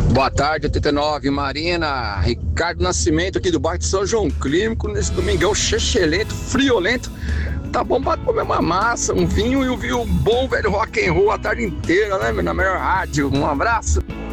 Boa tarde, 89 Marina. Ricardo Nascimento aqui do bairro de São João Clínico, nesse domingão chechelento, friolento. Tá bom pra comer uma massa, um vinho e ouvir o bom velho rock and roll a tarde inteira, né, meu? Na melhor rádio. Um abraço.